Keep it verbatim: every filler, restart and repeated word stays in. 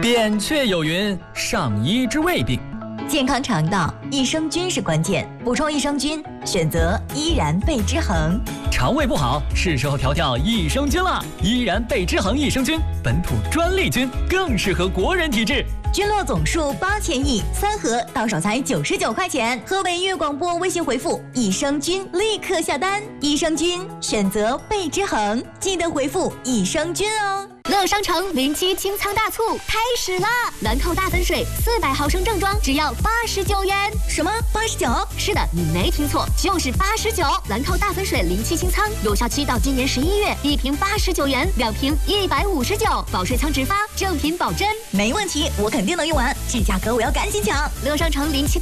扁鹊有云：上医之未病。 健康肠道，益生菌是关键。补充益生菌，选择依然贝之恒。 肠胃不好，是时候调调益生菌了。依然贝之恒益生菌，本土专利菌，更适合国人体质。 菌落总数八千亿，三盒到手才九十九块钱。河北粤广播微信回复益生菌，立刻下单。益生菌选择贝之恒，记得回复益生菌哦。 乐商城零七清仓大促开始啦！兰蔻大粉水四百毫升正装只要八十九元。 什么？八十九？ 是的，你没听错，就是八十九。兰蔻大粉水零七清仓有效期到今年十一月，一瓶八十九元，两瓶一百五十九，保税仓直发，正品保真。 没问题，我肯定能用完，这价格我要赶紧抢。 乐商城零七。